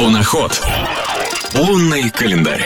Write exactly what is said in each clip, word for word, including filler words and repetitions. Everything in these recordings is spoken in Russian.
Луноход. Лунный календарь.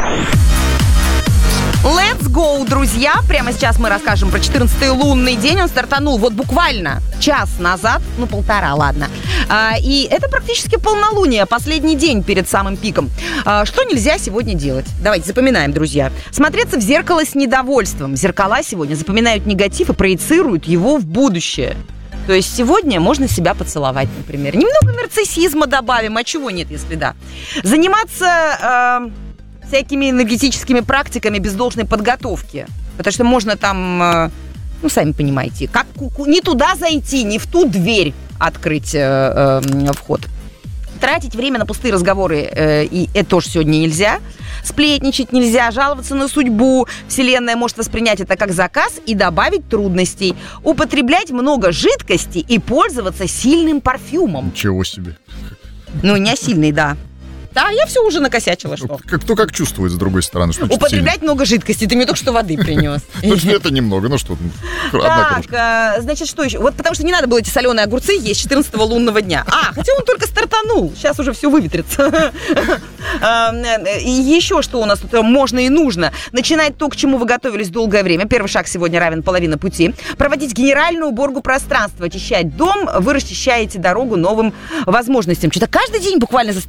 Let's go, друзья! Прямо сейчас мы расскажем про четырнадцатый лунный день. Он стартанул вот буквально час назад, ну полтора, ладно. А, и это практически полнолуние, последний день перед самым пиком. А, что нельзя сегодня делать? Давайте запоминаем, друзья. Смотреться в зеркало с недовольством. Зеркала сегодня запоминают негатив и проецируют его в будущее. То есть сегодня можно себя поцеловать, например. Немного нарциссизма добавим, а чего нет, если да. Заниматься... Э- всякими энергетическими практиками без должной подготовки. Потому что можно там, ну, сами понимаете, как не туда зайти, не в ту дверь открыть э, э, вход. Тратить время на пустые разговоры, э, и это тоже сегодня нельзя. Сплетничать нельзя, жаловаться на судьбу. Вселенная может воспринять это как заказ и добавить трудностей. Употреблять много жидкости и пользоваться сильным парфюмом. Ничего себе. Ну, не сильный, да. Да, я все уже накосячила, что. Как, кто как чувствует, с другой стороны. Что употреблять сильно? Много жидкости. Ты мне только что воды принес. Ну, это немного, ну что. Так, значит, что еще? Вот потому что не надо было эти соленые огурцы есть четырнадцатого лунного дня. А, хотя он только стартанул. Сейчас уже все выветрится. И еще что у нас тут можно и нужно. Начинать то, к чему вы готовились долгое время. Первый шаг сегодня равен половине пути. Проводить генеральную уборку пространства. Очищать дом. Вы расчищаете дорогу новым возможностям. Что-то каждый день буквально